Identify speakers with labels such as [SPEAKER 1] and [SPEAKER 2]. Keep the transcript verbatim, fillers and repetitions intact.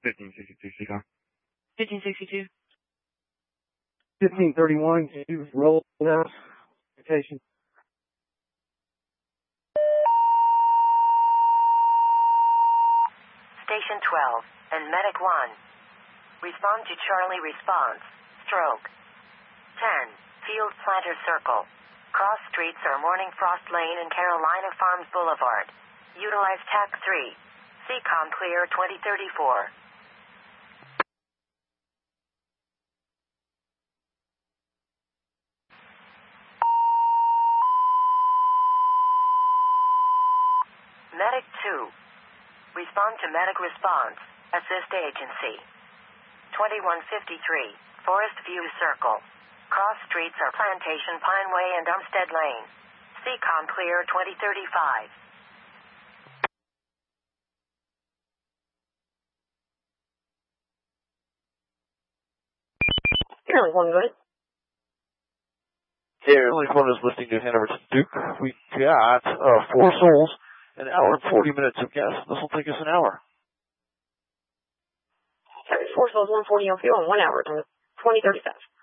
[SPEAKER 1] fifteen sixty-two, C COM.
[SPEAKER 2] fifteen sixty-two.
[SPEAKER 3] fifteen thirty-one, she was rolling out. Vacation.
[SPEAKER 4] Station twelve and Medic one. Respond to Charlie response. Stroke. ten. Field Planter Circle. Cross streets are Morning Frost Lane and Carolina Farms Boulevard. Utilize T A C three. C COM clear twenty thirty-four. Medic two. Respond to Medic response. Assist agency. twenty-one fifty-three. Forest View Circle. Cross streets are Plantation Pineway and Umstead Lane. C COM clear twenty thirty-five.
[SPEAKER 2] Apparently one good.
[SPEAKER 5] Here, only one is listening to Hanover to Duke. We got uh, four souls, an hour and forty minutes of gas. This will take us an hour.
[SPEAKER 2] Sorry, four souls, one forty on fuel, and one hour, twenty thirty-five.